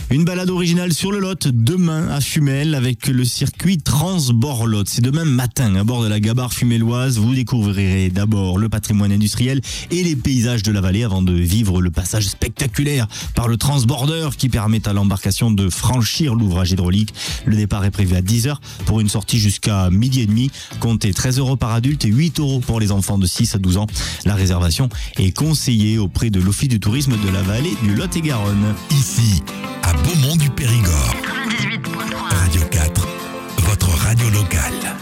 Une balade originale sur le Lot, demain à Fumel, avec le circuit Transbord-Lot. C'est demain matin, à bord de la gabarre fumelloise. Vous découvrirez d'abord le patrimoine industriel et les paysages de la vallée avant de vivre le passage spectaculaire par le transbordeur qui permet à l'embarcation de franchir l'ouvrage hydraulique. Le départ est prévu à 10h pour une sortie jusqu'à 12h30. Comptez 13 € par adulte et 8 € pour les enfants de 6 à 12 ans. La réservation est conseillée auprès de l'Office du tourisme de la vallée du Lot-et-Garonne. Ici, à Beaumont du Périgord. 98.3. Radio 4, votre radio locale.